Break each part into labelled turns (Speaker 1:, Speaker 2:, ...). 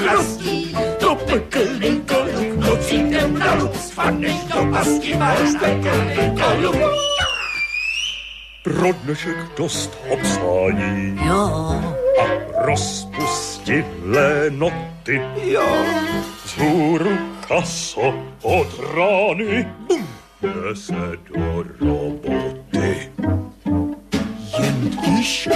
Speaker 1: nastí, to pekelný kluk, nocí jdem na luk, spadneš do pasti, máš pekelný kluk.
Speaker 2: Pro dnešek dost obsání.
Speaker 3: Jo.
Speaker 2: A rozpustidlé noty.
Speaker 3: Jo.
Speaker 2: Vzhůru chaso od rány. Bum. Jde se do roboty.
Speaker 3: Jen tiše.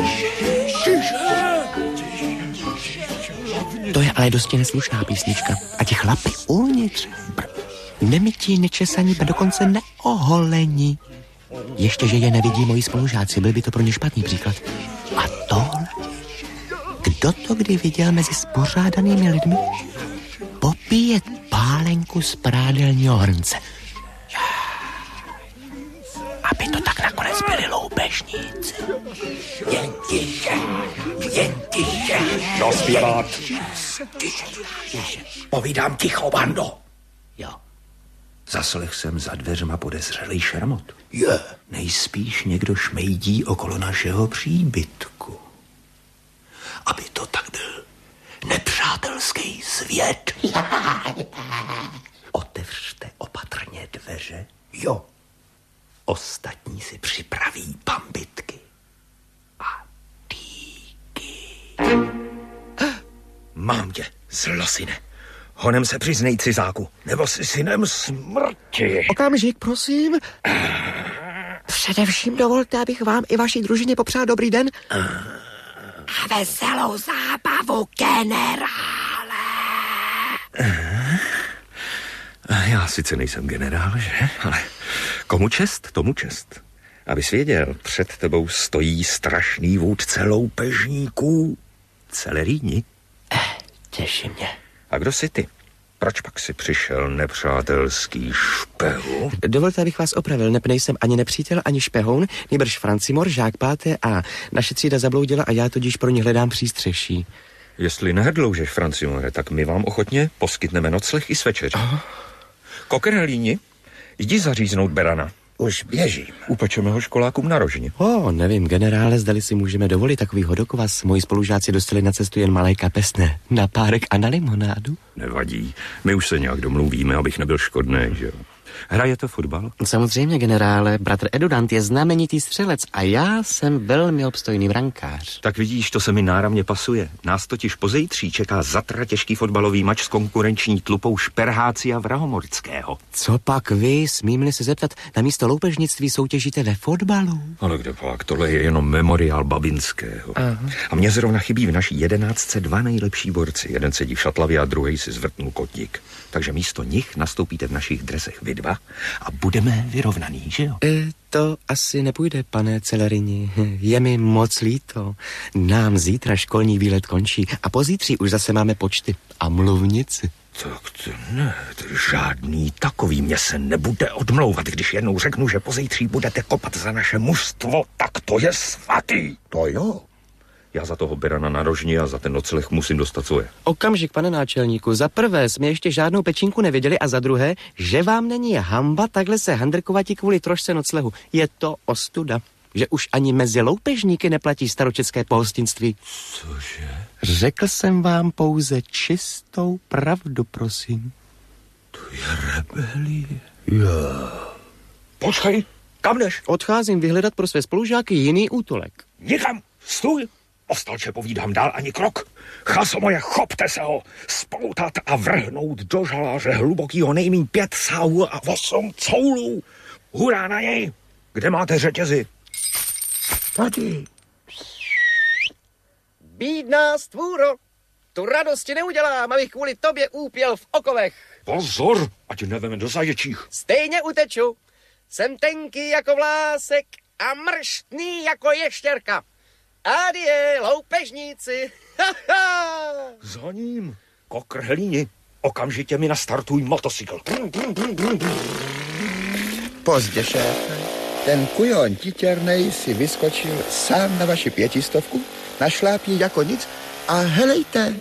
Speaker 3: To je ale dosti neslušná písnička. A ti chlapi uvnitř, nemytí, nečesaní, a dokonce neoholení. Ještě, že je nevidí moji spolužáci, byl by to pro ně špatný příklad. A tohle? Kdo to kdy viděl mezi spořádanými lidmi? Popíjet pálenku z prádelního hrnce. Aby to tak nakonec byli loupežníci.
Speaker 1: Jen tiše, jen tiše.
Speaker 2: Naspívat.
Speaker 1: Tiše. Povídám ticho, bando.
Speaker 3: Jo.
Speaker 1: Zaslech jsem za dveřma podezřelý šermot.
Speaker 3: Je.
Speaker 1: Nejspíš někdo šmejdí okolo našeho příbytku. Aby to tak byl nepřátelský svět. Otevřte opatrně dveře. Jo. Ostatní si připraví bambitky a týky. Mám tě, zlosine. Honem se přiznej, cizáku, nebo jsi synem smrti.
Speaker 3: Okamžik, prosím. Především dovolte, abych vám i vaší družině popřál dobrý den. A veselou zábavu, generále.
Speaker 1: Já sice nejsem generál, že? Ale komu čest, tomu čest. Abys věděl, před tebou stojí strašný vůdce loupežníků. Celeríni.
Speaker 3: Těší mě.
Speaker 1: A kdo jsi ty? Proč pak si přišel, nepřátelský špehu?
Speaker 3: Dovolte, abych vás opravil, nejsem ani nepřítel, ani špehoun, nýbrž Francimor, žák páté a naše třída zabloudila a já tudíž pro ně hledám přístřeší.
Speaker 1: Jestli nehrdloužeš, Francimore, tak my vám ochotně poskytneme nocleh i s večeří. Kokrhelíni, jdi zaříznout berana. Už běžím. Upečeme ho školákům na rožně.
Speaker 3: Nevím, generále, zdali si můžeme dovolit takový hodokvas. Moji spolužáci dostali na cestu jen malé kapesné. Na párek a na limonádu.
Speaker 1: Nevadí, my už se nějak domluvíme, abych nebyl škodnej, že jo. Hrajete fotbal?
Speaker 3: Samozřejmě, generále. Bratr Edudant je znamenitý střelec a já jsem velmi obstojný brankář.
Speaker 1: Tak vidíš, to se mi náramně pasuje. Nás totiž pozejtří čeká zatra těžký fotbalový mač s konkurenční tlupou Šperhácia Vrahomorského.
Speaker 3: Co pak vy, smím-li se zeptat, na místo loupežnictví soutěžíte ve fotbalu?
Speaker 1: Ale kde pak, tohle je jenom memoriál Babinského. Aha. A mně zrovna chybí v naší 11 dva nejlepší borci. Jeden sedí v šatlavě a druhý si zvrtnul kotník. Takže místo nich nastoupíte v našich dresech vy dva a budeme vyrovnaný, že jo?
Speaker 3: To asi nepůjde, pane Celerini. Je mi moc líto. Nám zítra školní výlet končí a pozítří už zase máme počty a mluvnici.
Speaker 1: Tak to ne, to žádný takový mě se nebude odmlouvat, když jednou řeknu, že pozítří budete kopat za naše mužstvo, tak to je svatý. To jo. Já za toho berana na rožni a za ten nocleh musím dostat svoje.
Speaker 3: Okamžik, pane náčelníku. Za prvé jsme ještě žádnou pečinku neviděli a za druhé, že vám není hamba takhle se handrkovati kvůli trošce noclehu. Je to ostuda, že už ani mezi loupežníky neplatí staročeské pohostinství.
Speaker 1: Cože?
Speaker 3: Řekl jsem vám pouze čistou pravdu, prosím.
Speaker 1: To je rebelie. Jo. Počkej, kam jdeš?
Speaker 3: Odcházím vyhledat pro své spolužáky jiný útulek.
Speaker 1: Nikam, stůj. Ostalče povídám dál ani krok. Chaso moje, chopte se ho, spoutat a vrhnout do žaláře hlubokýho nejmíň 5 sahů a 8 coulů. Hurá na něj. Kde máte řetězy? Tady.
Speaker 3: Bídná stvůro, tu radosti neudělám, abych kvůli tobě úpěl v okovech.
Speaker 1: Pozor, ať neveme do zaječích.
Speaker 3: Stejně uteču. Jsem tenký jako vlásek a mrštný jako ještěrka. Adie, loupežníci.
Speaker 1: Za ním, kokrhelíni, okamžitě mi nastartuj motocykl.
Speaker 4: Pozdě, šéfe. Ten kujon titěrnej si vyskočil sám na vaši 500, našlápí jako nic a helejte.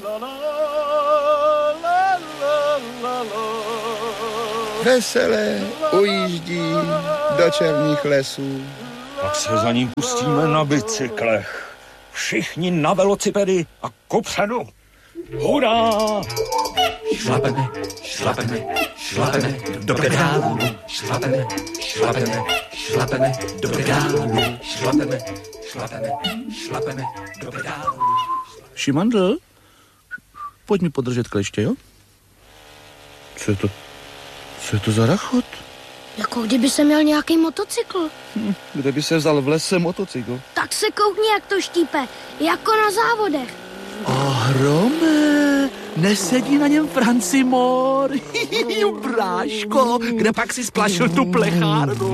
Speaker 4: Veselé ujíždí do černých lesů.
Speaker 1: Tak se za ním pustíme na bicyklech. Všichni na velocipedy a kupředu. Hurá!
Speaker 3: Šlapeme, šlapeme, šlapeme do pedálu. Šlapeme, šlapeme, šlapeme do pedálu. Šlapeme, šlapeme, šlapeme do pedálu.
Speaker 5: Šimandl, pojď mi podržet kleště, jo? Co je to za rachot?
Speaker 6: Jako kdyby se měl nějaký motocykl.
Speaker 5: Kde by se vzal v lese motocykl?
Speaker 6: Tak se koukni, jak to štípe. Jako na závodech.
Speaker 5: Ohromé, nesedí na něm Francimor. Bráško, kde pak si splašil tu plechárnu?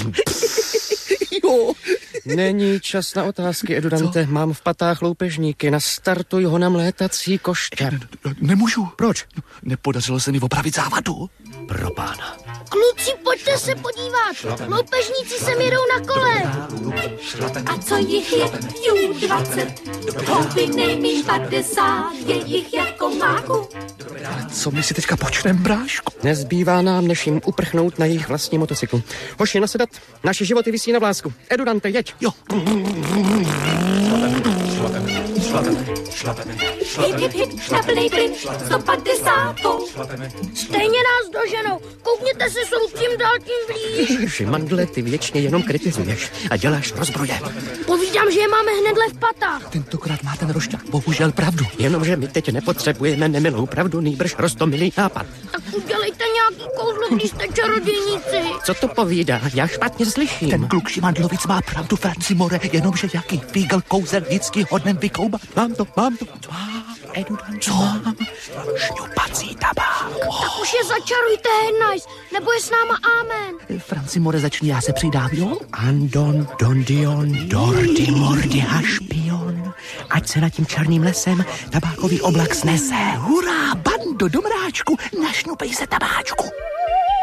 Speaker 5: Jo.
Speaker 7: Není čas na otázky, Edudante. Mám v patách loupežníky. Nastartuj ho na mlétací koště.
Speaker 5: Nemůžu.
Speaker 7: Proč?
Speaker 5: Nepodařilo se mi opravit závadu.
Speaker 7: Pro pána.
Speaker 6: Kluci, pojďte se podívat. Loupežníci sem jedou na kole.
Speaker 8: A co jich je? Jú, 20. Houby nejmíň 50. Je jich jako máku.
Speaker 5: Co my si teďka počneme, bráško?
Speaker 7: Nezbývá nám, než jim uprchnout na jejich vlastní motocyklu. Hoši, nasedat. Naše životy visí na vlásku. Edudante, jeď.
Speaker 5: Jo.
Speaker 8: Hip, hip, hip, šlapenej plyn, 150.
Speaker 6: Stejně nás doženou. Koukněte se, jsou tím dál tím blíž.
Speaker 7: Šimandle, ty věčně jenom kritizuješ a děláš rozbroje.
Speaker 6: Povídám, že je máme hnedle v patách.
Speaker 5: Tentokrát má ten rošťák bohužel pravdu.
Speaker 7: Jenomže my teď nepotřebujeme nemilou pravdu, nýbrž roztomilý nápad.
Speaker 6: Tak udělejte nějaký kouzlo, když jste čarodějníci.
Speaker 7: Co to povídá? Já špatně slyším.
Speaker 5: Ten kluk Šimandlovic má pravdu, Francimore, jenomže jaký fígl kouzelnický hodnem vykoubat. Mám to. Co? Šňupací tabák.
Speaker 6: Tak už je začarujte, Hednice, nebo je s náma amen.
Speaker 5: Francimore, začni, já se přidám, jo?
Speaker 3: Andon, dondion, dordi, mordi, hašpion. Ať se nad tím černým lesem tabákový oblak snese.
Speaker 5: Hurá, bando, domráčku, našňupej se tabáčku.